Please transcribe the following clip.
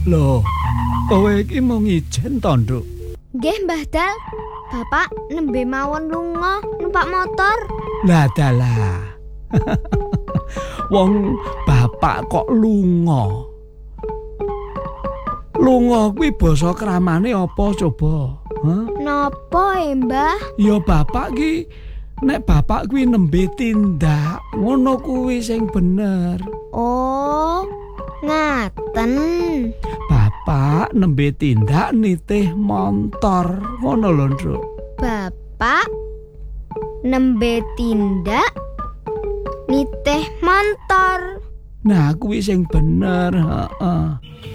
Loh, kowe iki mau ngijen to, Nduk? Nggih, Mbah Dal. Bapak nembe mawon lunga numpak motor. Lah dalah. Wong bapak kok lunga. Lunga kuwi basa kramane apa coba? Hah? Napa, Mbah? Ya bapak ki nek bapak kuwi nembe tindak, ngono kuwi sing bener. Oh, ngaten. Bapak nembe tindak nitih montor, ngono lho, Nduk. Bapak nembe tindak nitih montor. Nah, kuwi sing bener, heeh.